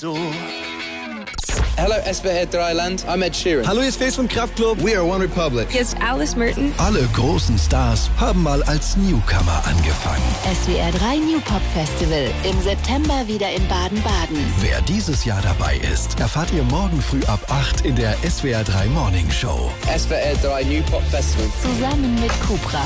So. Hello SWR 3 Land, I'm Ed Sheeran. Hallo, hier ist Face vom Kraftklub. We are One Republic. Hier ist Alice Merton. Alle großen Stars haben mal als Newcomer angefangen. SWR 3 New Pop Festival im September wieder in Baden-Baden. Wer dieses Jahr dabei ist, erfahrt ihr morgen früh ab 8 in der SWR 3 Morning Show. SWR 3 New Pop Festival. Zusammen mit Cupra.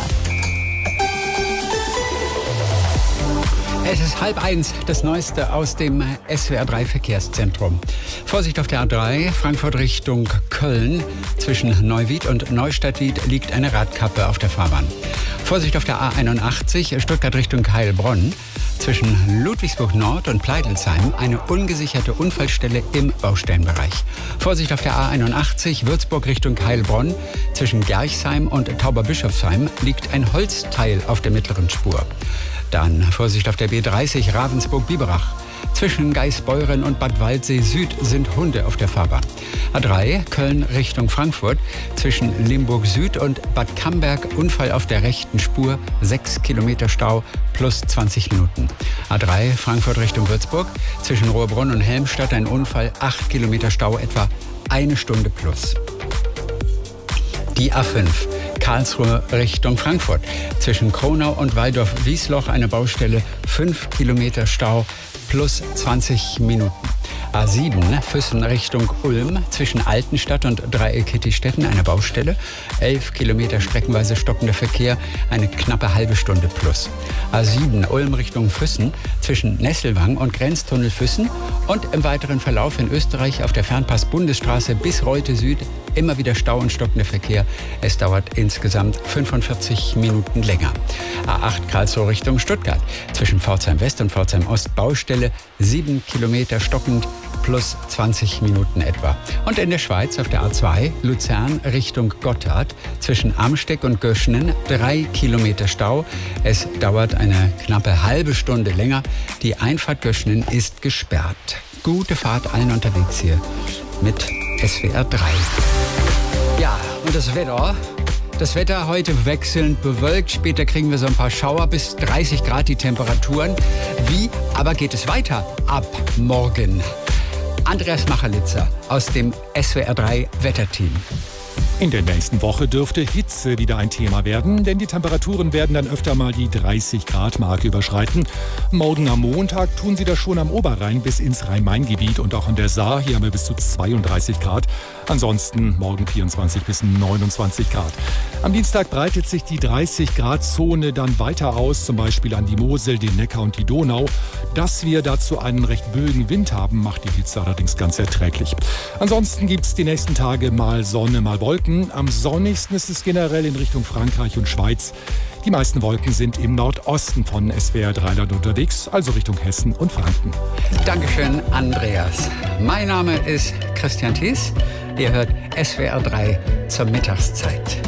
Es ist 12:30, das Neueste aus dem SWR 3 Verkehrszentrum. Vorsicht auf der A3, Frankfurt Richtung Köln. Zwischen Neuwied und Neustadtwied liegt eine Radkappe auf der Fahrbahn. Vorsicht auf der A81, Stuttgart Richtung Heilbronn. Zwischen Ludwigsburg Nord und Pleidelsheim eine ungesicherte Unfallstelle im Baustellenbereich. Vorsicht auf der A81, Würzburg Richtung Heilbronn. Zwischen Gerchsheim und Tauberbischofsheim liegt ein Holzteil auf der mittleren Spur. Dann Vorsicht auf der B30 Ravensburg-Biberach. Zwischen Geisbeuren und Bad Waldsee Süd sind Hunde auf der Fahrbahn. A3 Köln Richtung Frankfurt. Zwischen Limburg Süd und Bad Camberg Unfall auf der rechten Spur. 6 Kilometer Stau plus 20 Minuten. A3 Frankfurt Richtung Würzburg. Zwischen Rohrbrunn und Helmstadt ein Unfall. 8 Kilometer Stau, etwa 1 Stunde plus. Die A5 Karlsruhe Richtung Frankfurt. Zwischen Kronau und Waldorf-Wiesloch eine Baustelle, 5 Kilometer Stau plus 20 Minuten. A7 Füssen Richtung Ulm. Zwischen Altenstadt und Dreieck-Kittistetten eine Baustelle, 11 Kilometer streckenweise stockender Verkehr, eine knappe halbe Stunde plus. A7 Ulm Richtung Füssen. Zwischen Nesselwang und Grenztunnel Füssen und im weiteren Verlauf in Österreich auf der Fernpass-Bundesstraße bis Reute Süd immer wieder Stau und stockender Verkehr. Es dauert insgesamt 45 Minuten länger. A8 Karlsruhe Richtung Stuttgart. Zwischen Pforzheim West und Pforzheim Ost Baustelle, 7 Kilometer stockend plus 20 Minuten etwa. Und in der Schweiz auf der A2 Luzern Richtung Gotthard. Zwischen Amsteck und Göschenen 3 Kilometer Stau. Es dauert eine knappe halbe Stunde länger. Die Einfahrt Göschenen ist gesperrt. Gute Fahrt allen unterwegs hier mit SWR 3. Ja, und das Wetter. Das Wetter heute wechselnd bewölkt. Später kriegen wir so ein paar Schauer, bis 30 Grad die Temperaturen. Wie aber geht es weiter ab morgen? Andreas Machalitzer aus dem SWR 3 Wetterteam. In der nächsten Woche dürfte Hitze wieder ein Thema werden, denn die Temperaturen werden dann öfter mal die 30-Grad-Marke überschreiten. Morgen am Montag tun sie das schon am Oberrhein bis ins Rhein-Main-Gebiet und auch an der Saar. Hier haben wir bis zu 32 Grad. Ansonsten morgen 24 bis 29 Grad. Am Dienstag breitet sich die 30-Grad-Zone dann weiter aus, zum Beispiel an die Mosel, den Neckar und die Donau. Dass wir dazu einen recht böigen Wind haben, macht die Hitze allerdings ganz erträglich. Ansonsten gibt es die nächsten Tage mal Sonne, mal Wolken. Am sonnigsten ist es generell in Richtung Frankreich und Schweiz. Die meisten Wolken sind im Nordosten von SWR 3 Land unterwegs, also Richtung Hessen und Franken. Dankeschön, Andreas. Mein Name ist Christian Thies. Ihr hört SWR 3 zur Mittagszeit.